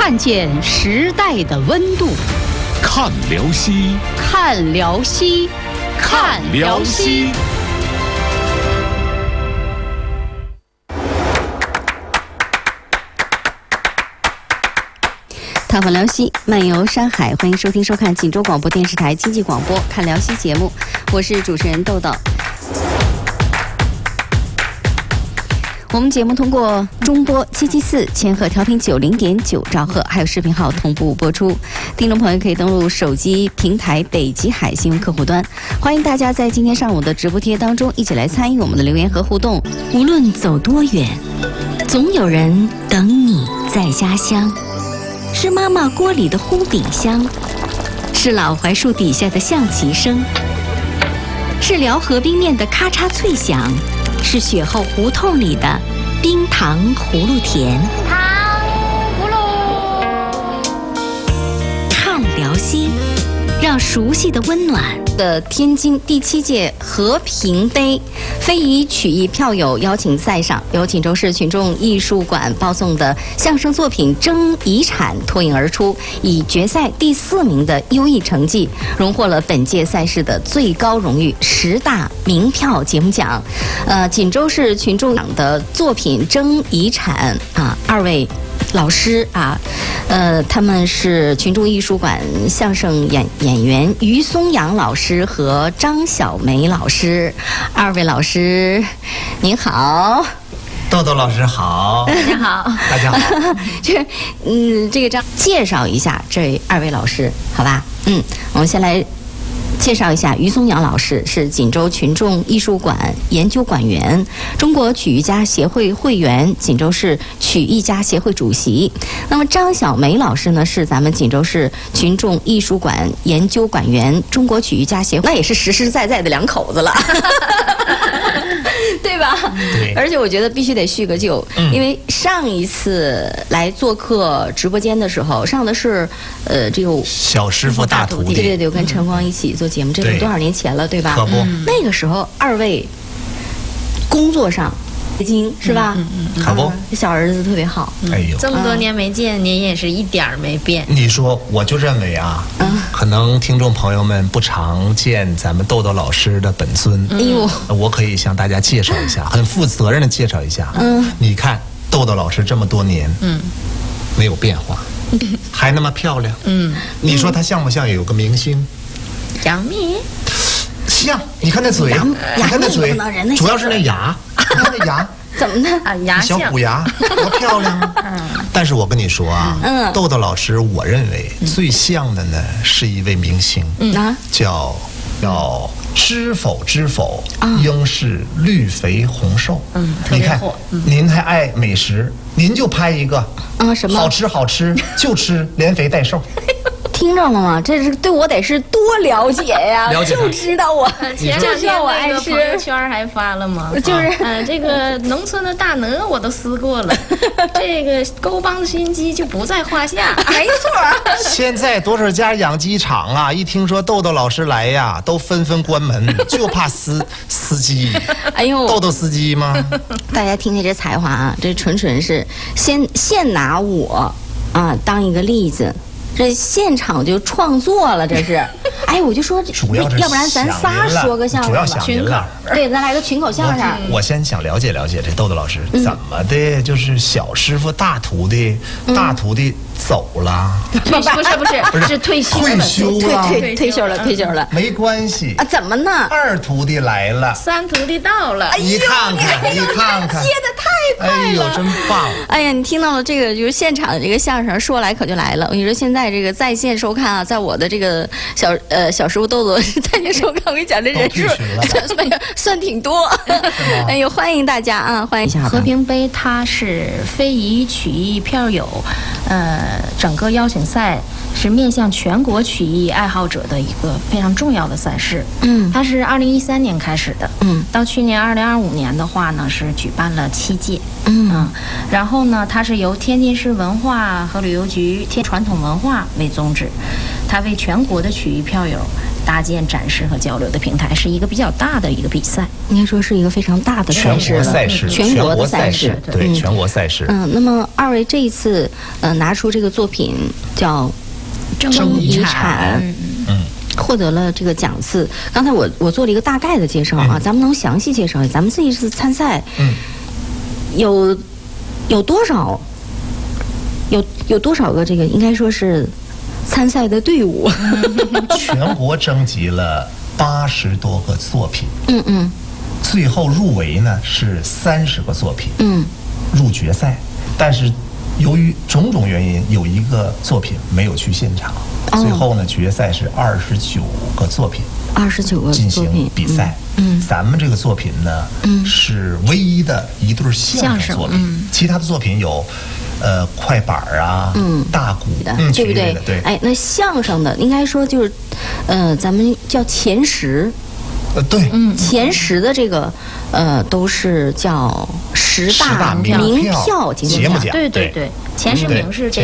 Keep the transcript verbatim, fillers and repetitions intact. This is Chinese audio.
看见时代的温度， 看辽西， 看辽西， 看辽西。 探访辽西，漫游山海，欢迎收听收看锦州广播电视台经济广播《看辽西》节目，我是主持人豆豆。我们节目通过中波七七四、千赫调频九零点九兆赫，还有视频号同步播出。听众朋友可以登录手机平台北极海新闻客户端。欢迎大家在今天上午的直播贴当中一起来参与我们的留言和互动。无论走多远，总有人等你在家乡。是妈妈锅里的烘饼香，是老槐树底下的象棋声，是辽河冰面的咔嚓脆响，是雪后胡同里的冰糖葫芦甜。 糖葫芦， 看辽西，让熟悉的温暖。的天津第七届和平杯非遗曲艺票友邀请赛上，由锦州市群众艺术馆报送的相声作品《争遗产》脱颖而出，以决赛第四名的优异成绩，荣获了本届赛事的最高荣誉十大名票节目奖。呃，锦州市群众奖的作品《争遗产》啊，二位老师啊，呃，他们是群众艺术馆相声演演员于松阳老师和张小梅老师，二位老师，您好。 豆豆老师好， 大家好， 大家好。 这，嗯，这个张介绍一下这二位老师，好吧？嗯，我们先来介绍一下于松阳老师，是锦州群众艺术馆研究馆员，中国曲艺家协会会员，锦州市曲艺家协会主席。那么张小梅老师呢，是咱们锦州市群众艺术馆研究馆员，中国曲艺家协会，那也是实实在在的两口子了。对吧？ 对， 而且我觉得必须得叙个旧， 嗯、 因为上一次来做客直播间的时候，上的是呃这个小师傅大徒弟， 对对对，我跟陈光一起做节目，这是多少年前了，对吧？ 可不， 嗯、那个时候二位工作上北京是吧？ 嗯嗯嗯、可不， 小儿子特别好。 哎呦， 这么多年没见，您也是一点儿没变。 你说，我就认为啊，嗯、可能听众朋友们不常见咱们豆豆老师的本尊。 哎呦， 我可以向大家介绍一下，很负责任的介绍一下。嗯，你看豆豆老师这么多年，嗯，没有变化，还那么漂亮。嗯，你说她像不像有个明星？ 杨幂。 像，你看那嘴，你看那嘴，主要是那牙，你看那牙。 怎么的啊？牙小虎牙，多漂亮啊！嗯、但是我跟你说啊，嗯、豆豆老师，我认为最像的呢是一位明星，嗯、叫叫知否知否，嗯、应是绿肥红瘦。嗯，你看，嗯、您还爱美食，您就拍一个啊什么好吃好吃就吃，连肥带瘦。 听着了吗？这是对我得是多了解呀！ 了解就知道我， 前两天那个朋友圈还发了吗？ 就是呃，这个农村的大鹅我都撕过了，这个沟帮的熏鸡就不在话下。 没错。 现在多少家养鸡场啊，一听说豆豆老师来呀，都纷纷关门，就怕司司机。 哎呦， 豆豆司机吗？ 大家听听这才华啊，这纯纯是先先拿我啊当一个例子。这现场就创作了，这是，哎，我就说， 主要要不然咱仨说个相声吧， 群口， 对，咱来个群口相声。 我, 我先想了解了解这豆豆老师、嗯、怎么的，就是小师傅大徒弟，嗯、大徒弟走了， 不不是不是不是是退休了， 退休了， 退退退休了，退休了， 没关系啊，怎么呢？ 二徒弟来了， 三徒弟到了， 你看看，你看看， 接的太快了， 哎呦，真棒！ 哎呀，你听到了这个就是现场的这个相声，说来可就来了。我跟你说，现在这个在线收看啊，在我的这个小呃小师傅豆豆在线收看，我跟你讲，这人数算算算挺多。哎呦，欢迎大家啊，欢迎一下。 和平杯它是非遗曲艺票友，呃，整个邀请赛是面向全国曲艺爱好者的一个非常重要的赛事。嗯，它是二零一三年开始的，嗯，到去年二零二五年的话呢，是举办了七届。嗯，嗯，然后呢，它是由天津市文化和旅游局天传统文化为宗旨，它为全国的曲艺票友搭建展示和交流的平台，是一个比较大的一个比赛。 应该说是一个非常大的赛事了， 赛事， 全国的赛事， 对，嗯、全国赛事。 嗯，那么二位这一次呃拿出这个作品叫 《 争遗产》， 嗯嗯。获得了这个奖次。刚才我我做了一个大概的介绍啊，嗯、咱们能详细介绍一下？咱们这一次参赛，嗯，有有多少？有有多少个这个应该说是参赛的队伍？ 全国征集了八十多个作品， 嗯嗯， 最后入围呢是三十个作品， 嗯， 入决赛，但是由于种种原因，有一个作品没有去现场。最后呢，决赛是二十九个作品， 二十九个进行比赛。嗯，咱们这个作品呢，嗯，是唯一的一对相声作品，嗯、其他的作品有，呃，快板啊，嗯，大鼓的，嗯，对不对？ 对。 哎，那相声的应该说就是，呃，咱们叫前十。 呃，对， 嗯，前十的这个，呃，都是叫十大名票节目奖， 对对对，前十名是这。